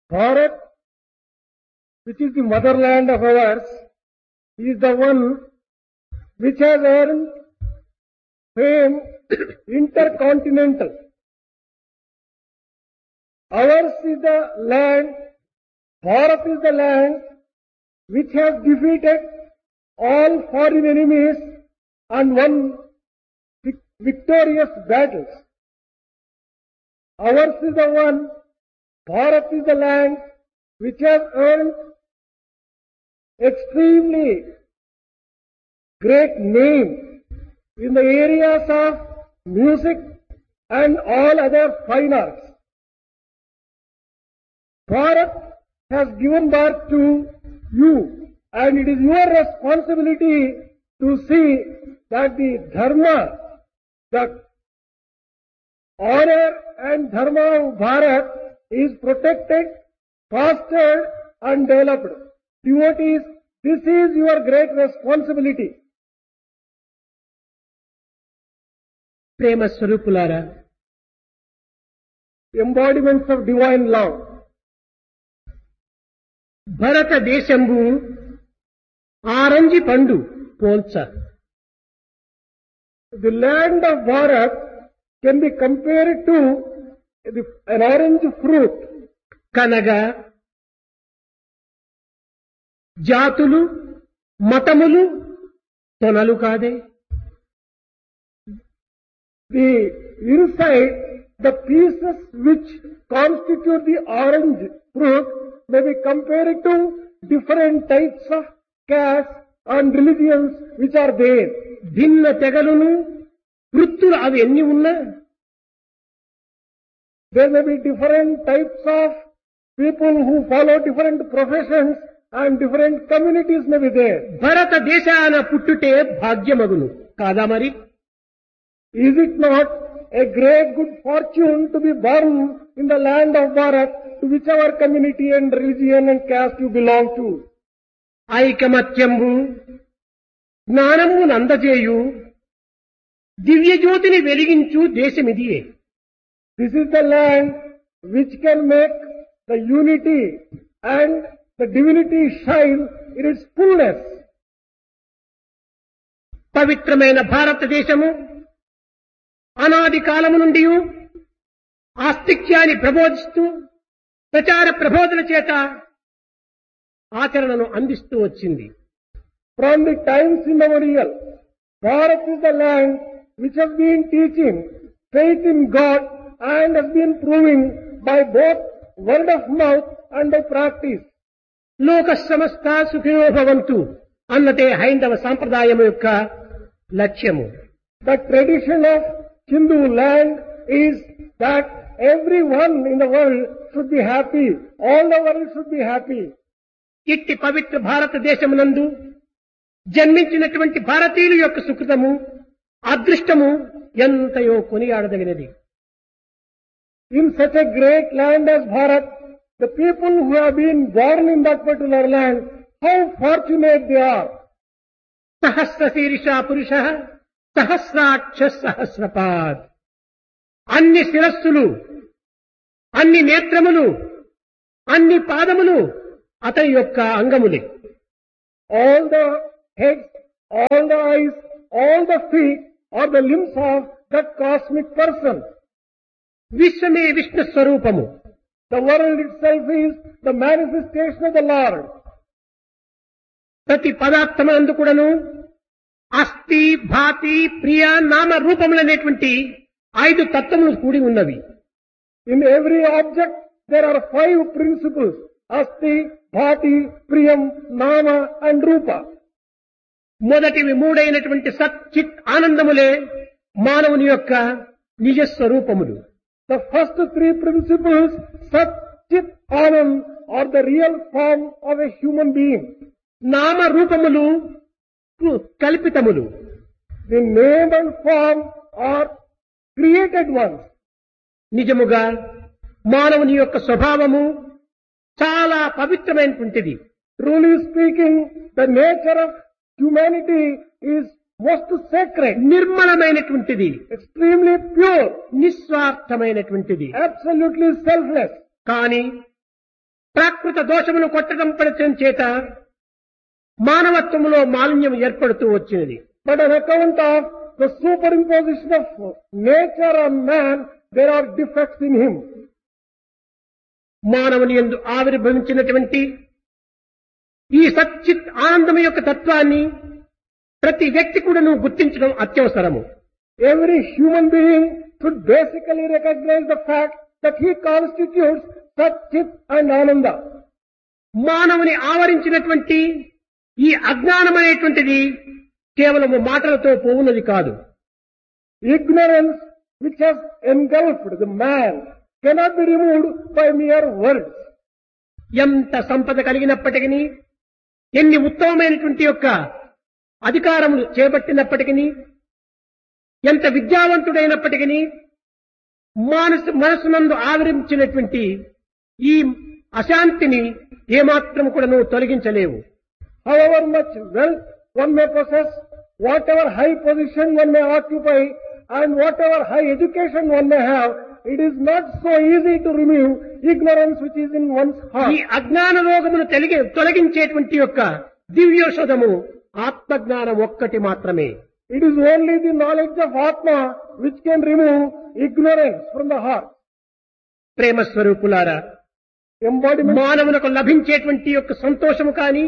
Bharat, which is the motherland of ours, is the one which has earned fame intercontinental. Ours is the land, Bharat is the land which has defeated all foreign enemies and won victorious battles. Ours is the one, Bharat is the land which has earned extremely great name in the areas of music and all other fine arts. Bharat has given birth to you, and it is your responsibility to see that the dharma, the honor and dharma of Bharat is protected, fostered and developed. Devotees, this is your great responsibility. ప్రేమ స్వరూపులారా, Embodiments of divine love. భారతదేశంబు orange పండు పోల్చ. The land of Bharat can be compared to an orange fruit. కనగా జాతులు మతములు తొనలు కాదే. The inside, the pieces which constitute the orange fruit may be compared to different types of castes and religions which are there. భిన్న తెగలును వృత్తులు అవి ఎన్ని ఉన్నా, There may be different types of people who follow different professions and different communities may be there. భారతదేశాన పుట్టుటే భాగ్యమగును కాదా మరి? Is it not a great good fortune to be born in the land of Bharat, to whichever community and religion and caste you belong to? ఐకమత్యంబు జ్ఞానము నందజేయు దివ్యజ్యోతిని వెలిగించు దేశమిదియే. This is the land which can make the unity and the divinity shine in its fullness. పవిత్రమైన భారతదేశము అనాది కాలము నుండి ఆస్తిక్యాన్ని ప్రబోధిస్తూ ప్రచార ప్రబోధన చేత ఆచరణను అందిస్తూ వచ్చింది. From the times immemorial, Bharat is the land which has been teaching faith in God and has been proving by both word of mouth and by practice. లోక సమస్త సుఖినో భవంతు అన్నదే హైందవ సాంప్రదాయం యొక్క లక్ష్యము. The tradition of Hindu land is that everyone in the world should be happy. All the world should be happy. ఇట్టి పవిత్ర భారతదేశమునందు జన్మించినటువంటి భారతీయుల యొక్క సుకృతము అదృష్టము ఎంతయో కొనియాడదగినది. In such a great land as Bharat, the people who have been born in that particular land, how fortunate they are. సహస్ర శీర్ష పురుష సహస్రాక్ష సహస్రపాద్. అన్ని శిరస్సులు, అన్ని నేత్రములు, అన్ని పాదములు అతని యొక్క అంగములే. All the heads, all the eyes, all the feet are the limbs of that cosmic person. విశ్వమే Vishnu స్వరూపము. The world itself is the manifestation of the Lord. ప్రతి పదార్థమునందు కూడాను అస్థి భాతి ప్రియ నామ రూపములనేటువంటి 5 తత్వములు కూడి ఉన్నవి. In every object there are 5 principles: Asti, Bhati, Priyam, Nama and Rupa. మొదటివి 3 అయినటువంటి సత్ చిత్ ఆనందములే మానవుని యొక్క నిజ స్వరూపములు. The first 3 principles, Sat, Chit, Anand, are the real form of a human being. నామ రూపములు కల్పితములు. The name and form are created ones. నిజముగా మానవుని యొక్క స్వభావము చాలా పవిత్రమైనటువంటిది. Truly speaking, the nature of humanity is most sacred, నిర్మలమైనటువంటిది, extremely pure, నిస్వార్థమైనటువంటిది, absolutely selfless. కానీ ప్రాకృత దోషమును కొట్టడం పడటం చేత మానవత్వములో మాలిన్యం ఏర్పడుతూ వచ్చినది. But on account of the superimposition of nature on man, there are defects in him. మానవుని యందు ఆవిర్భవించినటువంటి ఈ సచ్చిత్ ఆనందం యొక్క తత్వాన్ని ప్రతి వ్యక్తి కూడా గుర్తించడం అత్యవసరము. Every human being should basically recognize the fact that he constitutes Satchit and Ananda. మానవుని ఆవరించినటువంటి ఈ అజ్ఞానం అనేటువంటిది కేవలము మాటలతో పోవున్నది కాదు. Ignorance which has engulfed the man cannot be removed by mere words. ఎంత సంపద కలిగినప్పటికీ, ఎన్ని ఉత్తమమైనటువంటి యొక్క అధికారములు చేపట్టినప్పటికీ, ఎంత విద్యావంతుడైనప్పటికీ మనసునందు ఆవరించినటువంటి ఈ అశాంతిని ఏమాత్రం కూడా నువ్వు తొలగించలేవు. However much wealth one may possess, whatever high position one may occupy, and whatever high education one may have, it is not so easy to remove ignorance which is in one's heart. ఈ అజ్ఞాన రోగమును తొలగించేటువంటి యొక్క దివ్యోషధము ఆత్మజ్ఞానం ఒక్కటి మాత్రమే. It is only the knowledge of Atma which can remove ignorance from the heart. ప్రేమ స్వరూపులారా, మానవులకు లభించేటువంటి యొక్క సంతోషము కాని,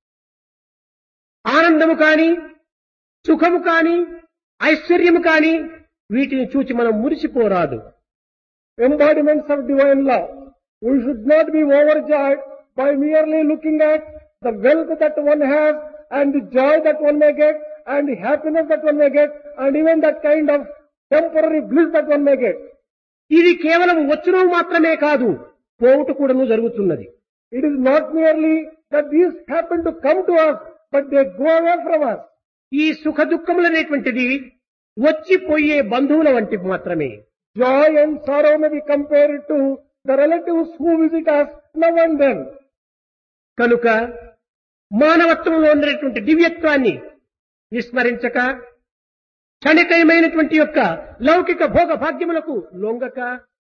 ఆనందము కాని, సుఖము కాని, ఐశ్వర్యము కాని వీటిని చూచి మనం మురిసిపోరాదు. Embodiments of divine love. We should not be overjoyed by merely looking at the wealth that one has and the joy that one may get and the happiness that one may get and even that kind of temporary bliss that one may get. ఇది కేవలం వచ్చును మాత్రమే కాదు, పోవుట కూడాను జరుగుతున్నది. It is not merely that these happen to come to us, but they go away from us. ఈ సుఖ దుఃఖములనేటువంటిది వచ్చిపోయే బంధువుల వంటి మాత్రమే. Joy and sorrow may be compared to the relatives who visit us now and then. కనుక మానవత్వంలో ఉన్నటువంటి దివ్యత్వాన్ని విస్మరించక, క్షణికమైనటువంటి యొక్క లౌకిక భోగ భాగ్యములకు లొంగక,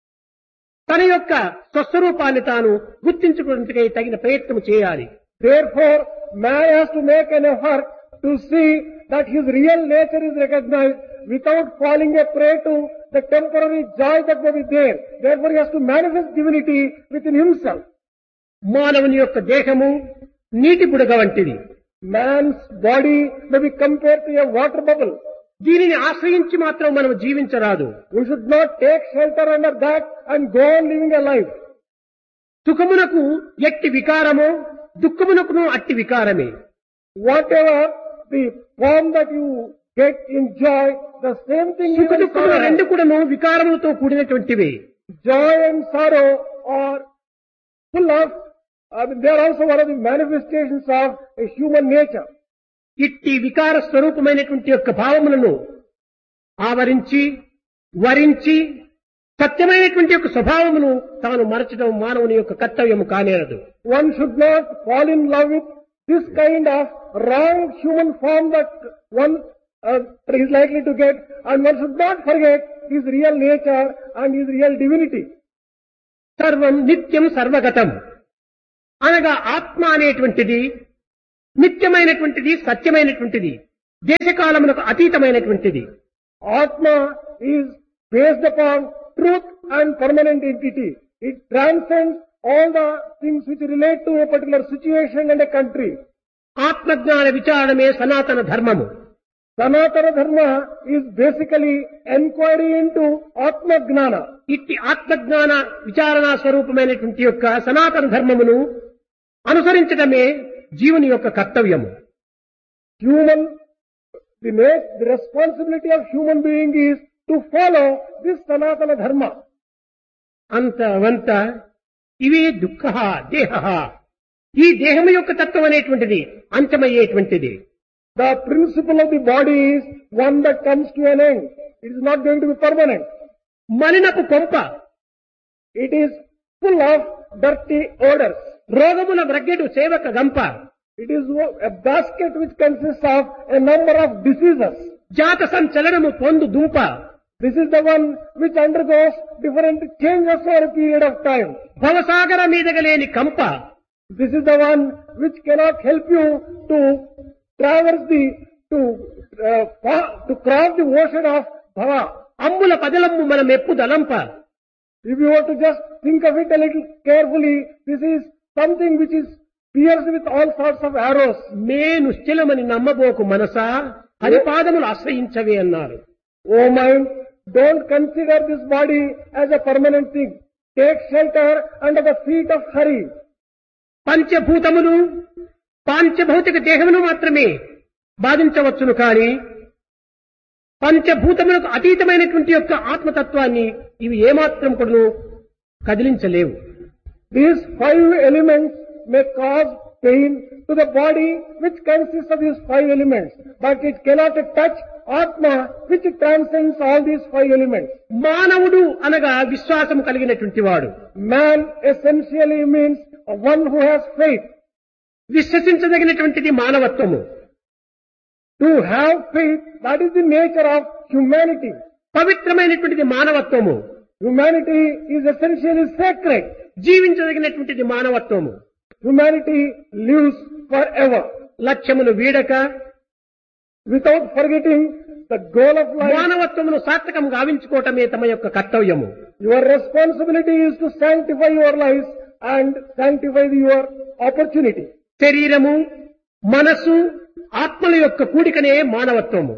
తన యొక్క స్వస్వరూపాన్ని తాను గుర్తించుకునేందుకై తగిన ప్రయత్నం చేయాలి. Therefore, man has to make an effort to see that his real nature is recognized without falling a prey to the temporary joy that may be there. Therefore, he has to manifest divinity within himself. మానవుని యొక్క దేహము నీటి బుడగ వంటిది. Man's body may be compared to a water bubble. దీనిని ఆశ్రయించి మాత్రం మనం జీవించరాదు. We should not take shelter under that and go on living a life. సుఖమునకు ఎట్టి వికారమో, దుఃఖమునకును అట్టి వికారమే. Whatever the form that you get in joy, the same thing you సుఖ దుఃఖములు రెండు కూడాను వికారములతో కూడినటువంటివి. Joy and sorrow are full of, they are also one of the manifestations of a human nature. ఇట్టి వికార స్వరూపమైనటువంటి యొక్క భావములను ఆవరించి, వరించి, సత్యమైనటువంటి యొక్క స్వభావమును తాను మరచడం మానవుని యొక్క కర్తవ్యము కానేరదు. One should not fall in love with this kind of wrong human form that one is likely to get, and one should not forget his real nature and his real divinity. సర్వం నిత్యం సర్వగతం అనగా ఆత్మ అనేటువంటిది నిత్యమైనటువంటిది, సత్యమైనటువంటిది, దేశకాలమునకు అతీతమైనటువంటిది. Atma is based upon truth and permanent entity. It transcends all the things which relate to a particular situation and a country. ఆత్మజ్ఞాన విచారణమే సనాతన ధర్మము. Sanatana Dharma is basically enquiry into Atma Gnana. ఇట్టి ఆత్మజ్ఞాన విచారణా స్వరూపమైనటువంటి యొక్క సనాతన ధర్మమును అనుసరించడమే జీవుని యొక్క కర్తవ్యము. The responsibility of human being is to follow this Sanatana Dharma. అంతవంత ఇవే దుఃఖ దేహ, ఈ దేహము యొక్క తత్వం అనేటువంటిది అంతమయ్యేటువంటిది. The principle of the body is one that comes to an end. It is not going to be permanent. మలినపు కొంప, it is full of dirty odors. రోగముల బ్రగ్గెడు సేవక గంప, it is a basket which consists of a number of diseases. జాత సంచలనము పొందు దుంప, This is the one which undergoes different changes over a period of time. భవసాగర మీదగలేని కంప, This is the one which cannot help you to traverse to cross the ocean of Bhava. అమ్ముల పదలమ్ము మన మెప్పు దలంప. If you were to just think of it a little carefully, this is something which is pierced with all sorts of arrows. మే నిశ్చలమని నమ్మబోకు మనసా, హరిపాదములు ఆశ్రయించవే అన్నారు. O mind, don't consider this body as a permanent thing. Take shelter under the feet of Hari. పంచభూతములు పాంచభౌతిక దేహమును మాత్రమే బాధించవచ్చును కానీ పంచభూతములకు అతీతమైనటువంటి యొక్క ఆత్మతత్వాన్ని ఇవి ఏమాత్రం కూడా కదిలించలేవు. These 5 elements may cause pain to the body which consists of these 5 elements, but it cannot touch Atma which transcends all these 5 elements. మానవుడు అనగా విశ్వాసం కలిగినటువంటి వాడు. Man essentially means one who has faith. విశ్వసించదగినటువంటిది మానవత్వము. To have faith, that is the nature of humanity. పవిత్రమైనటువంటిది మానవత్వము. Humanity is essentially sacred. జీవించదగినటువంటిది మానవత్వము. Humanity lives forever లక్ష్యమును వీడక without forgetting the goal of life. మానవత్వమును సార్థకం గావించుకోవటమే తమ యొక్క కర్తవ్యము. Your responsibility is to sanctify your lives and sanctify your opportunity. శరీరము, మనసు, ఆత్మల యొక్క కూడికనే మానవత్వము.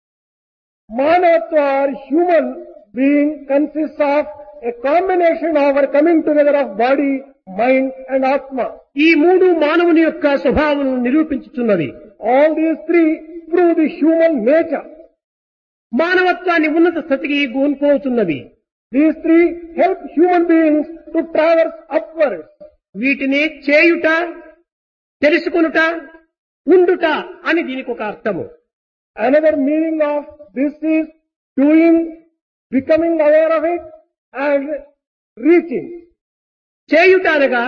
Manavatva or human being consists of a combination of or coming together of body, mind and Atma. ఈ మూడు మానవుని యొక్క స్వభావం నిరూపించుతున్నది. All these 3 prove the human nature. మానవత్వాన్ని ఉన్నత స్థితికి గూన్పోతున్నవి. These 3 help human beings to traverse upwards. వీటిని చేయుట, తెలుసుకొనుట, ఉండుట అని దీనికి ఒక అర్థము. Another meaning of this is doing, becoming aware of it and reaching. చేయుట అనగా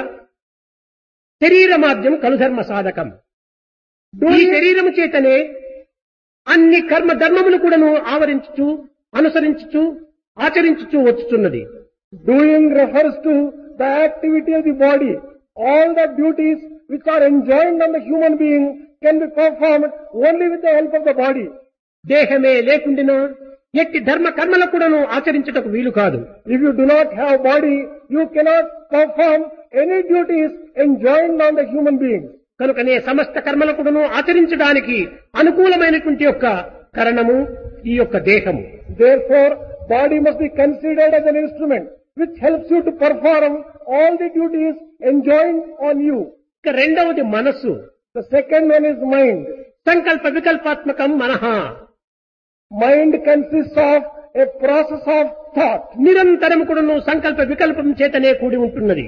శరీర మాధ్యం కలుధర్మ సాధకం. ఈ శరీరము చేతనే అన్ని కర్మ ధర్మములు కూడాను ఆవరించుచు, అనుసరించుచు, ఆచరించుచు వచ్చుచున్నది. Doing refers to the activity of the body. All the duties which are enjoined on the human being can be performed only with the help of the body. దేహమే లేకుండినా ఎట్టి ధర్మ కర్మలు కూడాను ఆచరించుటకు వీలు కాదు. If you do not have body, you cannot perform any duties enjoined on the human being. కనుకనే సమస్త కర్మలు కూడాను ఆచరించడానికి అనుకూలమైనటువంటి యొక్క కరణము ఈ యొక్క దేహము. Therefore, body must be considered as an instrument which helps you to perform all the duties enjoined on you. ఇక రెండవది మనస్సు. The second one is mind. సంకల్ప వికల్పాత్మకం మనః. Mind consists of a process of thought. నిరంతరం కూడాను సంకల్ప వికల్పం చేతనే కూడి ఉంటున్నది.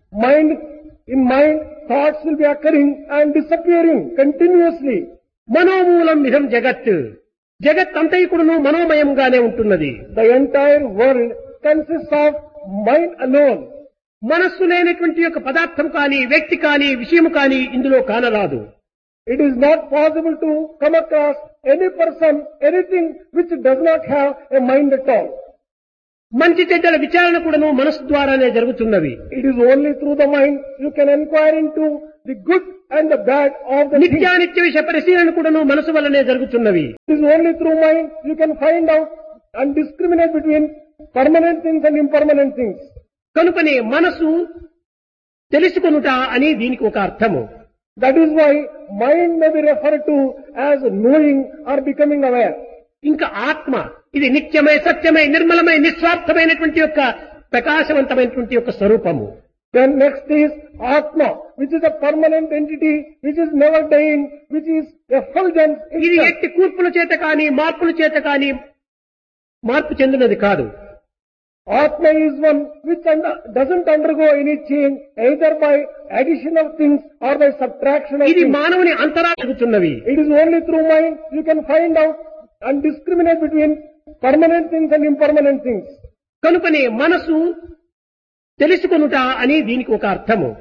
In mind, thoughts will be occurring and disappearing continuously. మనోమూలం ఇదం జగత్. జగత్ అంతయు కూడాను మనోమయంగానే ఉంటున్నది. The entire world consists of mind alone. మనస్సు లేనటువంటి యొక్క పదార్థం కానీ, వ్యక్తి కానీ, విషయము కానీ ఇందులో కానరాదు. It is not possible to come across any person, anything which does not have a mind at all. మంచి చెడ్డల విచారణ కూడాను మనస్సు ద్వారానే జరుగుతున్నవి. It is only through the mind you can inquire into the good and the bad of the thing. నిత్యానిత్య విషయ పరిశీలన కూడాను మనసు వల్లనే జరుగుతున్నవి. It is only through mind you can find out and discriminate between permanent things and impermanent things. కనుకనే మనసు తెలుసుకొనుట అని దీనికి ఒక అర్థము. That is why mind may be referred to as knowing or becoming aware. ఇంకా ఆత్మ ఇది నిత్యమై, సత్యమై, నిర్మలమై, నిస్వార్థమైనటువంటి యొక్క ప్రకాశవంతమైనటువంటి యొక్క స్వరూపము. Then next is Atma, which is a permanent entity, which is never dying, which is effulgent. ఇది ఎట్టి కూర్పుల చేత కానీ, మార్పుల చేత కానీ మార్పు చెందినది కాదు. Atma is one which doesn't undergo any change either by addition of things or by subtraction of ఇది things. మానవుని అంతరాగుతున్నవి. It is only through mind you can find out and discriminate between permanent things and impermanent things. కనుకనే మనసు తెలుసుకొనుట అని దీనికి ఒక అర్థము.